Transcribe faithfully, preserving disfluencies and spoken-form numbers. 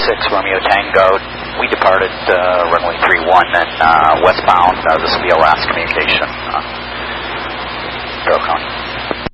six, Romeo Tango. We departed uh, runway three one and uh, westbound. Uh, this will be our last communication. Uh,